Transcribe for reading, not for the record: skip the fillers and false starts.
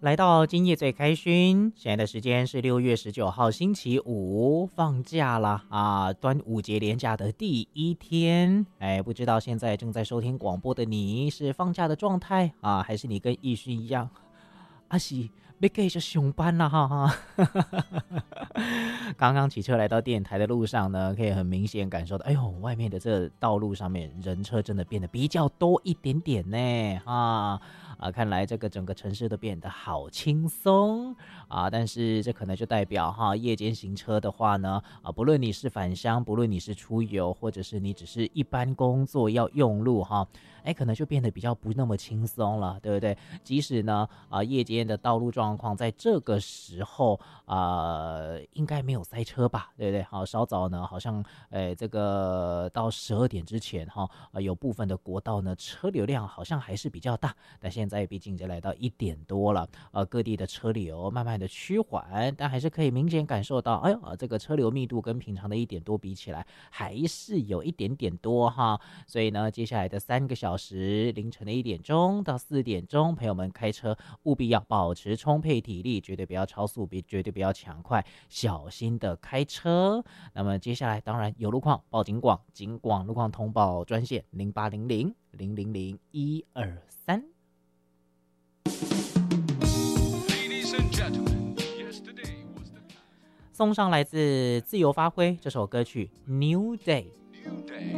来到今夜最开勋，现在的时间是6月19号星期五，放假了啊！端午节连假的第一天，不知道现在正在收听广播的你是放假的状态啊，还是你跟奕迅一样，是要继续上班啦哈！刚刚骑车来到电台的路上呢，可以很明显感受到，外面的这个道路上面人车真的变得比较多一点点呢，看来这个整个城市都变得好轻松啊！但是这可能就代表夜间行车的话呢，不论你是返乡，不论你是出游，或者是你只是一般工作要用路可能就变得比较不那么轻松了，对不对？即使呢夜间的道路状况在这个时候应该没有塞车吧，对不对？好，稍早呢好像这个到12点之前有部分的国道呢车流量好像还是比较大，但现在毕竟已经来到1点多了，各地的车流慢慢的趋缓，但还是可以明显感受到，这个车流密度跟平常的1点多比起来还是有一点点多所以呢接下来的3个小时，凌晨的1点钟到4点钟，朋友们开车务必要保持充沛体力，绝对不要超速，绝对不要抢快，小心的开车。那么接下来当然有路况报警广，警广路况通报专线0800000123。送上来自自由发挥这首歌曲《New Day》。